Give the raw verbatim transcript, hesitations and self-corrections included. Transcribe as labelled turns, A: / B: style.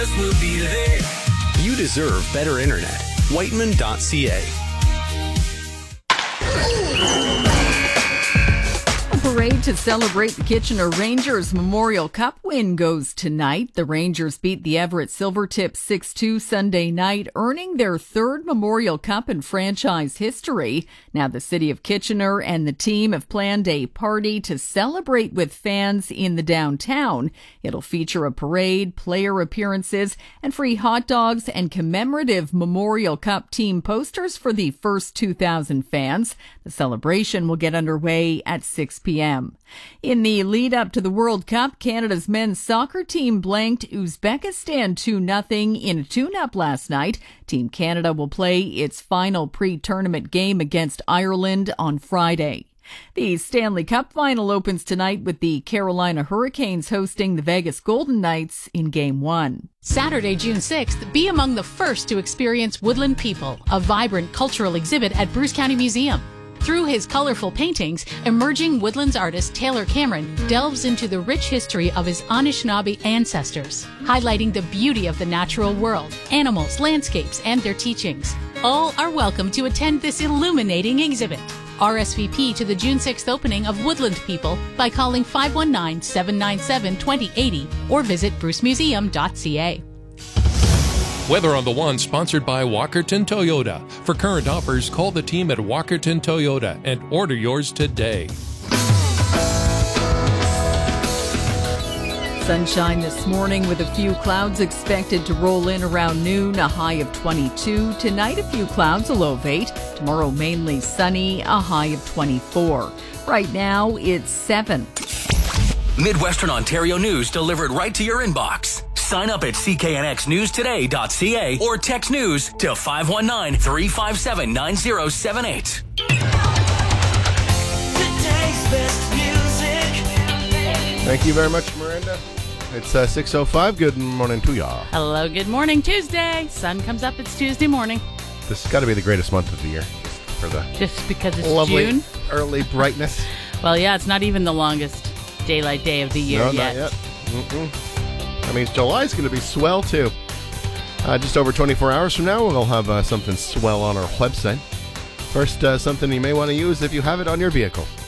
A: We'll be there.
B: You deserve better internet. Whiteman dot c a.
C: A parade to celebrate the Kitchener Rangers Memorial Cup win goes tonight. The Rangers beat the Everett Silvertips six two Sunday night, earning their third Memorial Cup in franchise history. Now the city of Kitchener and the team have planned a party to celebrate with fans in the downtown. It'll feature a parade, player appearances, and free hot dogs and commemorative Memorial Cup team posters for the first two thousand fans. The celebration will get underway at six p.m. In the lead up to the World Cup, Canada's men's soccer team blanked Uzbekistan two nothing in a tune-up last night. Team Canada will play its final pre-tournament game against Ireland on Friday. The Stanley Cup final opens tonight with the Carolina Hurricanes hosting the Vegas Golden Knights in Game one.
D: Saturday, June sixth, be among the first to experience Woodland People, a vibrant cultural exhibit at Bruce County Museum. Through his colorful paintings, emerging woodlands artist Taylor Cameron delves into the rich history of his Anishinaabe ancestors, highlighting the beauty of the natural world, animals, landscapes, and their teachings. All are welcome to attend this illuminating exhibit. R S V P to the June sixth opening of Woodland People by calling five one nine, seven nine seven, two zero eight zero or visit bruce museum dot c a.
E: Weather on the One, sponsored by Walkerton Toyota. For current offers, call the team at Walkerton Toyota and order yours today.
C: Sunshine this morning with a few clouds expected to roll in around noon, a high of twenty-two. Tonight, a few clouds, a low of eight. Tomorrow, mainly sunny, a high of twenty-four. Right now, it's seven.
A: Midwestern Ontario news delivered right to your inbox. Sign up at c k n x news today dot c a or text news to five one nine, three five seven, nine zero seven eight.
F: Thank you very much, Miranda. It's uh, six oh five. Good morning to y'all.
G: Hello, good morning. Tuesday. Sun comes up. It's Tuesday morning.
F: This has got to be the greatest month of the year for the
G: Just because it's
F: lovely
G: June?
F: early brightness.
G: Well, yeah, it's not even the longest daylight day of the year
F: no,
G: yet.
F: not yet. Mm-mm. That means July's going to be swell, too. Uh, just over twenty-four hours from now, we'll have uh, something swell on our website. First, uh, something you may want to use if you have it on your vehicle.